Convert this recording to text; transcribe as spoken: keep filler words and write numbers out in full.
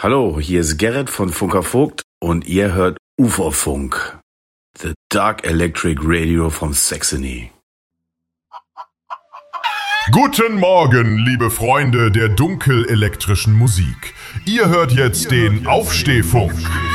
Hallo, hier ist Gerrit von Funker Vogt und ihr hört Uferfunk, The Dark Electric Radio from Saxony. Guten Morgen, liebe Freunde der dunkelelektrischen Musik. Ihr hört jetzt den Aufstehfunk.